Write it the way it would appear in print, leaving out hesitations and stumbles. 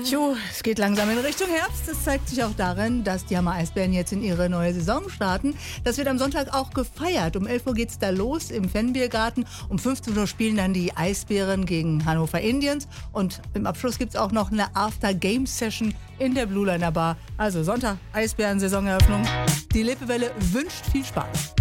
Jo, es geht langsam in Richtung Herbst. Das zeigt sich auch darin, dass die Hammer Eisbären jetzt in ihre neue Saison starten. Das wird am Sonntag auch gefeiert. Um 11 Uhr geht's da los im Fenbiergarten. Um 15 Uhr spielen dann die Eisbären gegen Hannover Indians. Und im Abschluss gibt's auch noch eine After-Game-Session in der Blue Liner Bar. Also Sonntag, Eisbären-Saisoneröffnung. Die Lippewelle wünscht viel Spaß.